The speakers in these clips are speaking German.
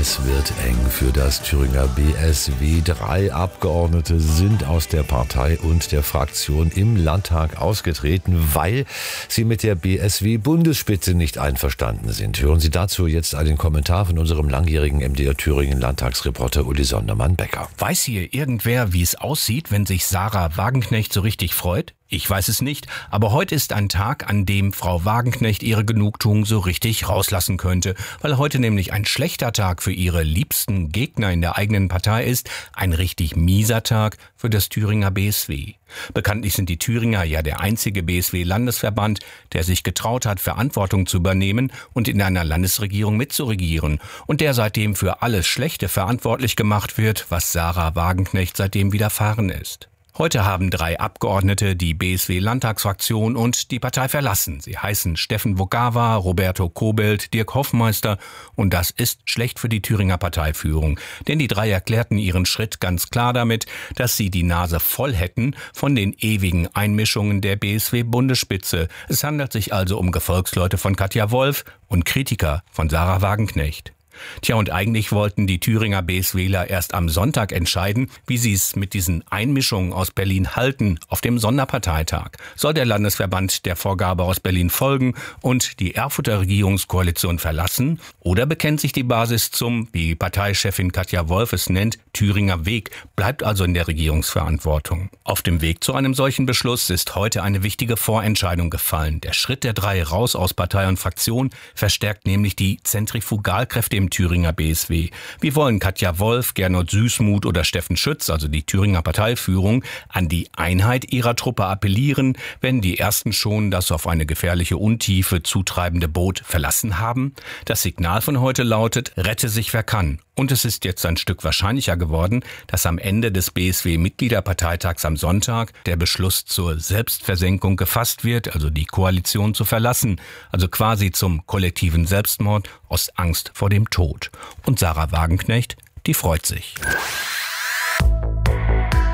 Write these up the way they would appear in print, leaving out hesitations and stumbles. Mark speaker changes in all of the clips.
Speaker 1: Es wird eng für das Thüringer BSW. 3 Abgeordnete sind aus der Partei und der Fraktion im Landtag ausgetreten, weil sie mit der BSW-Bundesspitze nicht einverstanden sind. Hören Sie dazu jetzt einen Kommentar von unserem langjährigen MDR Thüringen Landtagsreporter Uli Sondermann-Becker.
Speaker 2: Weiß hier irgendwer, wie es aussieht, wenn sich Sarah Wagenknecht so richtig freut? Ich weiß es nicht, aber heute ist ein Tag, an dem Frau Wagenknecht ihre Genugtuung so richtig rauslassen könnte, weil heute nämlich ein schlechter Tag für ihre liebsten Gegner in der eigenen Partei ist, ein richtig mieser Tag für das Thüringer BSW. Bekanntlich sind die Thüringer ja der einzige BSW-Landesverband, der sich getraut hat, Verantwortung zu übernehmen und in einer Landesregierung mitzuregieren und der seitdem für alles Schlechte verantwortlich gemacht wird, was Sarah Wagenknecht seitdem widerfahren ist. Heute haben 3 Abgeordnete die BSW-Landtagsfraktion und die Partei verlassen. Sie heißen Steffen Vogava, Roberto Kobelt, Dirk Hoffmeister und das ist schlecht für die Thüringer Parteiführung. Denn die 3 erklärten ihren Schritt ganz klar damit, dass sie die Nase voll hätten von den ewigen Einmischungen der BSW-Bundesspitze. Es handelt sich also um Gefolgsleute von Katja Wolf und Kritiker von Sarah Wagenknecht. Tja, und eigentlich wollten die Thüringer BSWler erst am Sonntag entscheiden, wie sie es mit diesen Einmischungen aus Berlin halten auf dem Sonderparteitag. Soll der Landesverband der Vorgabe aus Berlin folgen und die Erfurter Regierungskoalition verlassen? Oder bekennt sich die Basis zum, wie Parteichefin Katja Wolf es nennt, Thüringer Weg, bleibt also in der Regierungsverantwortung? Auf dem Weg zu einem solchen Beschluss ist heute eine wichtige Vorentscheidung gefallen. Der Schritt der 3 raus aus Partei und Fraktion verstärkt nämlich die Zentrifugalkräfte im Thüringer BSW. Wie wollen Katja Wolf, Gernot Süßmuth oder Steffen Schütz, also die Thüringer Parteiführung, an die Einheit ihrer Truppe appellieren, wenn die ersten schon das auf eine gefährliche Untiefe zutreibende Boot verlassen haben? Das Signal von heute lautet, rette sich wer kann. Und es ist jetzt ein Stück wahrscheinlicher geworden, dass am Ende des BSW-Mitgliederparteitags am Sonntag der Beschluss zur Selbstversenkung gefasst wird, also die Koalition zu verlassen, also quasi zum kollektiven Selbstmord aus Angst vor dem Tod. Und Sarah Wagenknecht, die freut sich.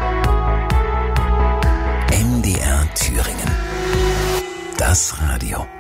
Speaker 3: MDR Thüringen. Das Radio.